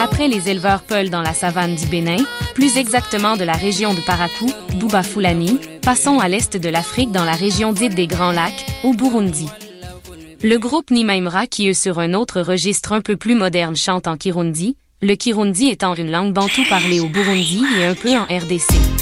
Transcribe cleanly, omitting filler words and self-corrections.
Après les éleveurs Peul dans la savane du Bénin, plus exactement de la région de Parakou, Bouba-Foulani, passons à l'est de l'Afrique dans la région dite des Grands Lacs, au Burundi. Le groupe Nimaimra qui eux sur un autre registre un peu plus moderne chante en Kirundi, le Kirundi étant une langue bantoue parlée au Burundi et un peu en RDC.